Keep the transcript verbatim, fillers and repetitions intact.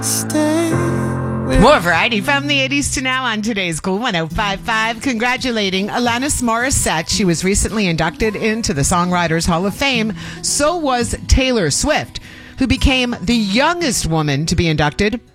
More variety from the eighties to now on today's Cool one oh five point five. Congratulating Alanis Morissette. She was recently inducted into the Songwriters Hall of Fame. So was Taylor Swift, who became the youngest woman to be inducted